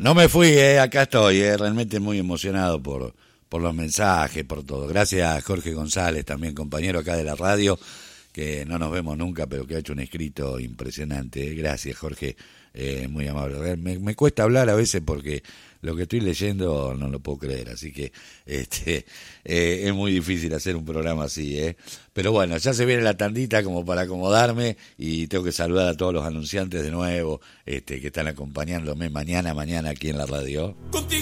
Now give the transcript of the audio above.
No me fui, acá estoy, realmente muy emocionado por los mensajes, por todo. Gracias Jorge González, también compañero acá de la radio, que no nos vemos nunca, pero que ha hecho un escrito impresionante. Gracias Jorge, muy amable. Me cuesta hablar a veces porque lo que estoy leyendo no lo puedo creer, así que es muy difícil hacer un programa así, Pero bueno, ya se viene la tandita como para acomodarme y tengo que saludar a todos los anunciantes de nuevo, que están acompañándome mañana aquí en la radio.